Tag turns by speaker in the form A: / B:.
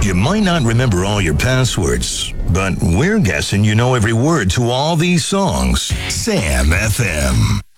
A: You might not remember all your passwords, but we're guessing you know every word to all these songs. Sam FM.